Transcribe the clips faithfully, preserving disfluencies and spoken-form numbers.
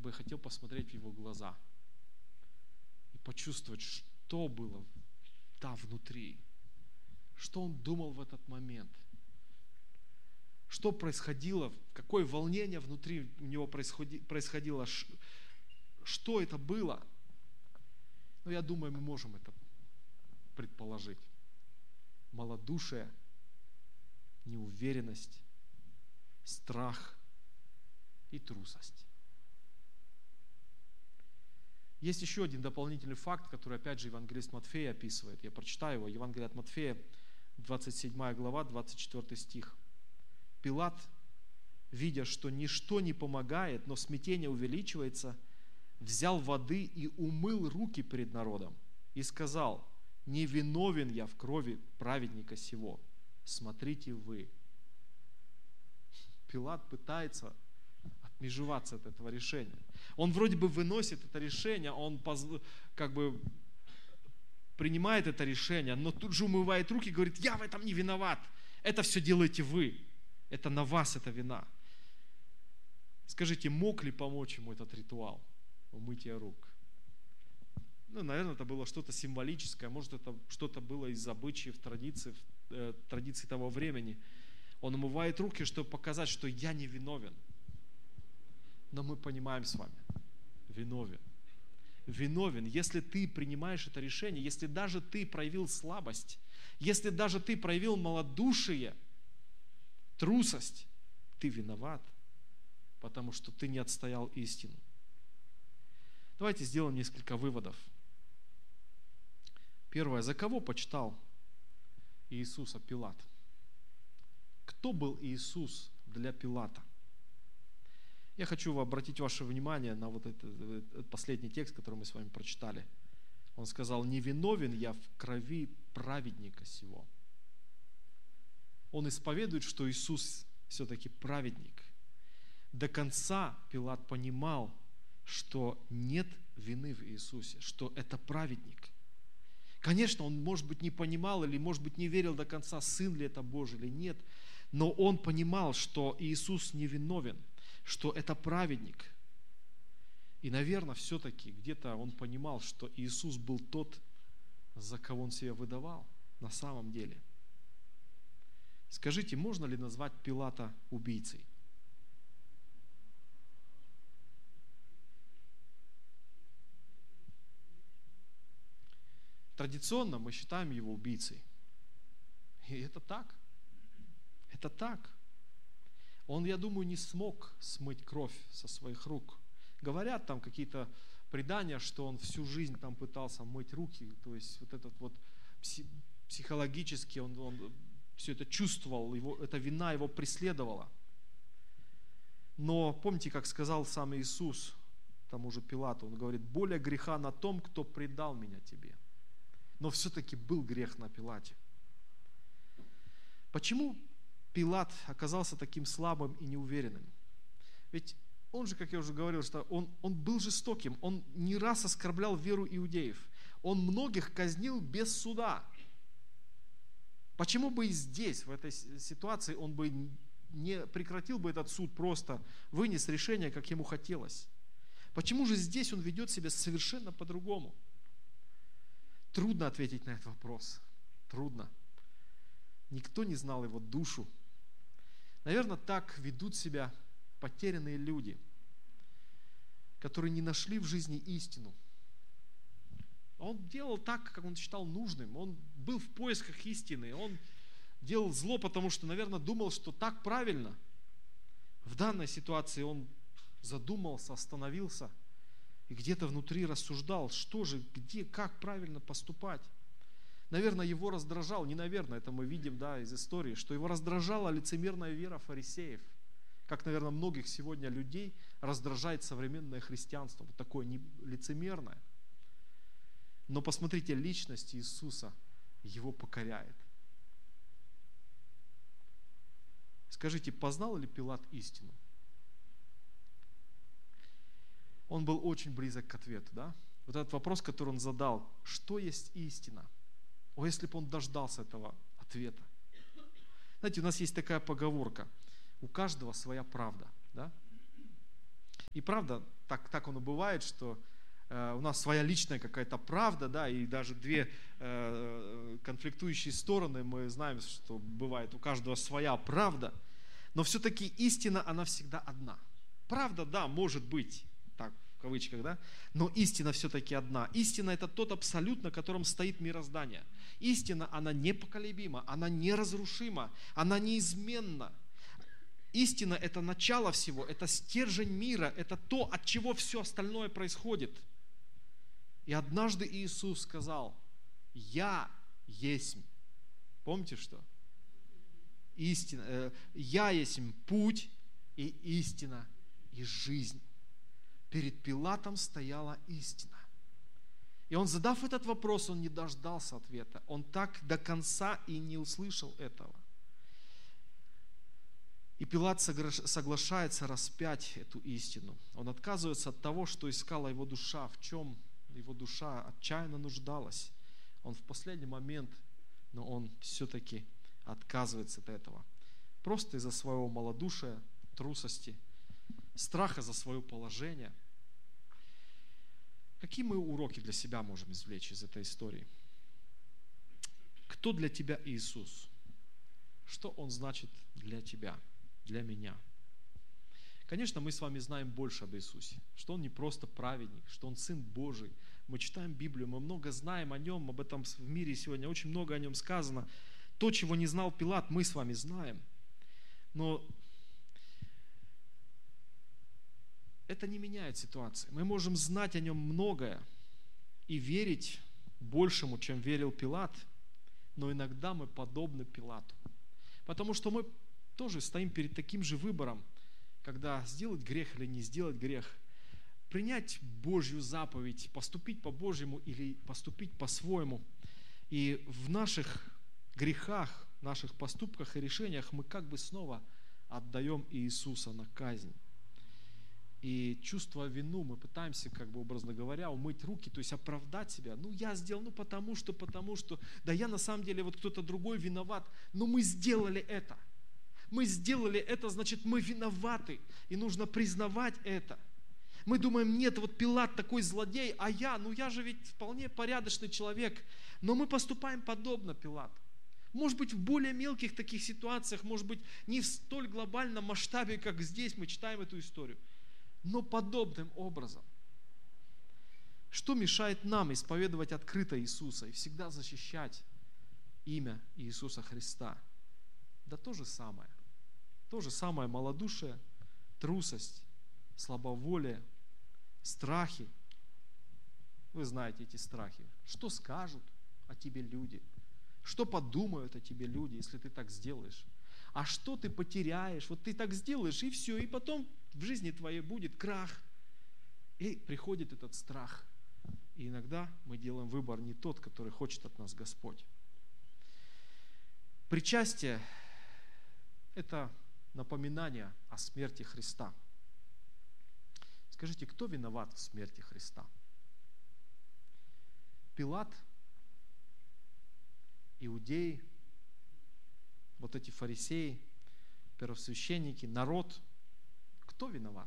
бы я хотел посмотреть в его глаза и почувствовать, что было там внутри, что он думал в этот момент, что происходило, какое волнение внутри у него происходило, что это было. Но я думаю, мы можем это предположить. Малодушие, неуверенность, страх и трусость. Есть еще один дополнительный факт, который опять же евангелист Матфей описывает. Я прочитаю его. Евангелие от Матфея, двадцать седьмая глава, двадцать четвёртый стих. Пилат, видя, что ничто не помогает, но смятение увеличивается, взял воды и умыл руки перед народом и сказал: «Не виновен я в крови праведника сего. Смотрите вы». Пилат пытается отмежеваться от этого решения. Он вроде бы выносит это решение, он как бы принимает это решение, но тут же умывает руки и говорит: «Я в этом не виноват. Это все делаете вы. Это на вас эта вина». Скажите, мог ли помочь ему этот ритуал умытия рук? Ну, наверное, это было что-то символическое, может, это что-то было из обычаев, традиций, э, традиций того времени. Он умывает руки, чтобы показать, что я не виновен. Но мы понимаем с вами, виновен. Виновен, если ты принимаешь это решение, если даже ты проявил слабость, если даже ты проявил малодушие, трусость, ты виноват, потому что ты не отстоял истину. Давайте сделаем несколько выводов. Первое. За кого почитал Иисуса Пилат? Кто был Иисус для Пилата? Я хочу обратить ваше внимание на вот этот, этот последний текст, который мы с вами прочитали. Он сказал: «Не виновен я в крови праведника сего». Он исповедует, что Иисус все-таки праведник. До конца Пилат понимал, что нет вины в Иисусе, что это праведник. Конечно, он, может быть, не понимал или, может быть, не верил до конца, сын ли это Божий или нет, но он понимал, что Иисус невиновен, что это праведник. И, наверное, все-таки где-то он понимал, что Иисус был тот, за кого он себя выдавал на самом деле. Скажите, можно ли назвать Пилата убийцей? Традиционно мы считаем его убийцей. И это так. Это так. Он, я думаю, не смог смыть кровь со своих рук. Говорят там какие-то предания, что он всю жизнь там пытался мыть руки. То есть вот этот вот психологически он, он все это чувствовал, его, эта вина его преследовала. Но помните, как сказал сам Иисус тому же Пилату, он говорит: «Более греха на том, кто предал меня тебе». Но все-таки был грех на Пилате. Почему Пилат оказался таким слабым и неуверенным? Ведь он же, как я уже говорил, что он, он был жестоким, он не раз оскорблял веру иудеев, он многих казнил без суда. Почему бы и здесь, в этой ситуации, он бы не прекратил бы этот суд, просто вынес решение, как ему хотелось? Почему же здесь он ведет себя совершенно по-другому? Трудно ответить на этот вопрос. Трудно. Никто не знал его душу. Наверное, так ведут себя потерянные люди, которые не нашли в жизни истину. Он делал так, как он считал нужным. Он был в поисках истины. Он делал зло, потому что, наверное, думал, что так правильно. В данной ситуации он задумался, остановился и где-то внутри рассуждал, что же, где, как правильно поступать. Наверное, его раздражал, не наверное, это мы видим, да, из истории, что его раздражала лицемерная вера фарисеев. Как, наверное, многих сегодня людей раздражает современное христианство, вот такое лицемерное. Но посмотрите, личность Иисуса его покоряет. Скажите, познал ли Пилат истину? Он был очень близок к ответу, да? Вот этот вопрос, который он задал: что есть истина? О, если бы он дождался этого ответа. Знаете, у нас есть такая поговорка: у каждого своя правда, да? И правда, так, так оно бывает, что э, у нас своя личная какая-то правда, да, и даже две э, конфликтующие стороны, мы знаем, что бывает у каждого своя правда, но все-таки истина, она всегда одна. Правда, да, может быть, так, в кавычках, да, но истина все-таки одна. Истина – это тот абсолют, на котором стоит мироздание. Истина, она непоколебима, она неразрушима, она неизменна. Истина – это начало всего, это стержень мира, это то, от чего все остальное происходит. И однажды Иисус сказал: «Я есть». Помните что? Истина. Э, «Я есть путь и истина и жизнь». Перед Пилатом стояла истина. И он, задав этот вопрос, он не дождался ответа. Он так до конца и не услышал этого. И Пилат соглашается распять эту истину. Он отказывается от того, что искала его душа, в чем его душа отчаянно нуждалась. Он в последний момент, но он все-таки отказывается от этого. Просто из-за своего малодушия, трусости, страха за свое положение. Какие мы уроки для себя можем извлечь из этой истории? Кто для тебя Иисус? Что Он значит для тебя, для меня? Конечно, мы с вами знаем больше об Иисусе, что Он не просто праведник, что Он Сын Божий. Мы читаем Библию, мы много знаем о Нем, об этом в мире сегодня очень много о Нем сказано. То, чего не знал Пилат, мы с вами знаем. Но это не меняет ситуации. Мы можем знать о Нем многое и верить большему, чем верил Пилат, но иногда мы подобны Пилату. Потому что мы тоже стоим перед таким же выбором, когда сделать грех или не сделать грех, принять Божью заповедь, поступить по-божьему или поступить по-своему. И в наших грехах, наших поступках и решениях мы как бы снова отдаем Иисуса на казнь. И чувствуя вину, мы пытаемся, как бы образно говоря, умыть руки, то есть оправдать себя. Ну, я сделал, ну, потому что, потому что, да я на самом деле, вот кто-то другой виноват, но мы сделали это. Мы сделали это, значит, мы виноваты, и нужно признавать это. Мы думаем, нет, вот Пилат такой злодей, а я, ну я же ведь вполне порядочный человек. Но мы поступаем подобно Пилату. Может быть, в более мелких таких ситуациях, может быть, не в столь глобальном масштабе, как здесь мы читаем эту историю, но подобным образом. Что мешает нам исповедовать открыто Иисуса и всегда защищать имя Иисуса Христа? Да то же самое. То же самое малодушие, трусость, слабоволие, страхи. Вы знаете эти страхи. Что скажут о тебе люди? Что подумают о тебе люди, если ты так сделаешь? А что ты потеряешь? Вот ты так сделаешь, и все, и потом в жизни твоей будет крах. И приходит этот страх. И иногда мы делаем выбор не тот, который хочет от нас Господь. Причастие – это напоминание о смерти Христа. Скажите, кто виноват в смерти Христа? Пилат, иудеи, вот эти фарисеи, первосвященники, народ. Кто виноват?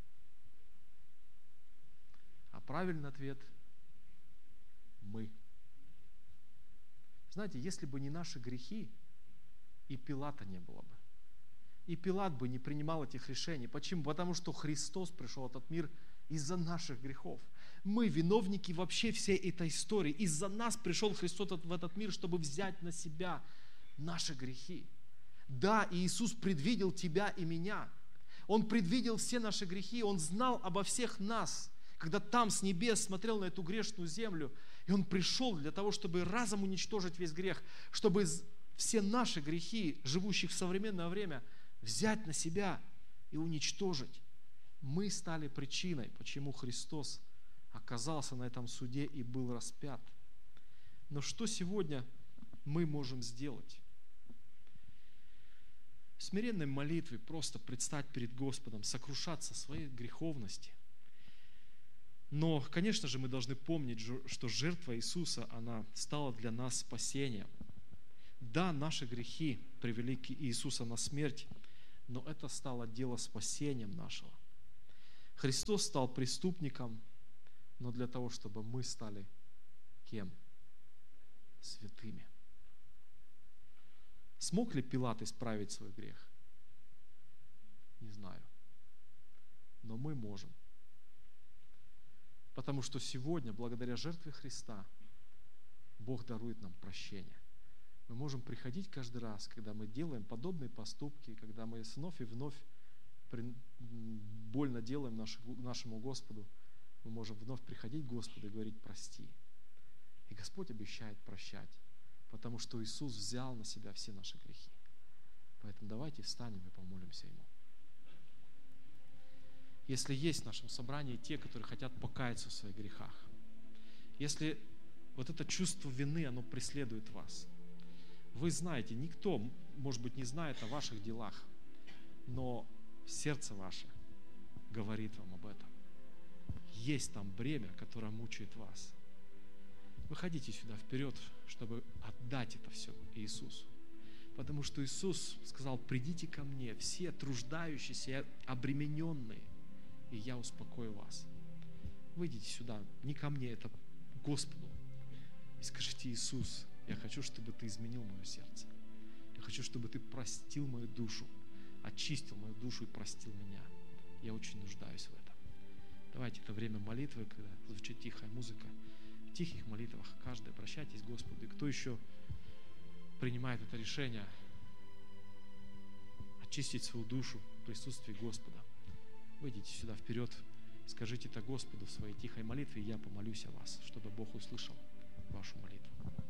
А правильный ответ – мы. Знаете, если бы не наши грехи, и Пилата не было бы. И Пилат бы не принимал этих решений. Почему? Потому что Христос пришел в этот мир из-за наших грехов. Мы виновники вообще всей этой истории. Из-за нас пришел Христос в этот мир, чтобы взять на себя наши грехи. Да, Иисус предвидел тебя и меня. Он предвидел все наши грехи. Он знал обо всех нас, когда там с небес смотрел на эту грешную землю. И Он пришел для того, чтобы разом уничтожить весь грех, чтобы все наши грехи, живущих в современное время, взять на себя и уничтожить. Мы стали причиной, почему Христос оказался на этом суде и был распят. Но что сегодня мы можем сделать? В смиренной молитве просто предстать перед Господом, сокрушаться своей греховности. Но, конечно же, мы должны помнить, что жертва Иисуса, она стала для нас спасением. Да, наши грехи привели Иисуса на смерть, но это стало дело спасением нашего. Христос стал преступником, но для того, чтобы мы стали кем? Святыми. Смог ли Пилат исправить свой грех? Не знаю. Но мы можем. Потому что сегодня, благодаря жертве Христа, Бог дарует нам прощение. Мы можем приходить каждый раз, когда мы делаем подобные поступки, когда мы вновь и вновь больно делаем нашему Господу, мы можем вновь приходить к Господу и говорить: прости. И Господь обещает прощать, потому что Иисус взял на себя все наши грехи. Поэтому давайте встанем и помолимся Ему. Если есть в нашем собрании те, которые хотят покаяться в своих грехах, если вот это чувство вины, оно преследует вас, вы знаете, никто, может быть, не знает о ваших делах, но сердце ваше говорит вам об этом. Есть там бремя, которое мучает вас. Выходите сюда вперед, чтобы отдать это все Иисусу. Потому что Иисус сказал: придите ко мне, все труждающиеся и обремененные, и я успокою вас. Выйдите сюда, не ко мне, это к Господу. И скажите: Иисус, я хочу, чтобы Ты изменил мое сердце. Я хочу, чтобы Ты простил мою душу, очистил мою душу и простил меня. Я очень нуждаюсь в этом. Давайте это время молитвы, когда звучит тихая музыка. В тихих молитвах каждый обращайтесь к Господу. И кто еще принимает это решение очистить свою душу в присутствии Господа, выйдите сюда вперед, скажите это Господу в своей тихой молитве, и я помолюсь о вас, чтобы Бог услышал вашу молитву.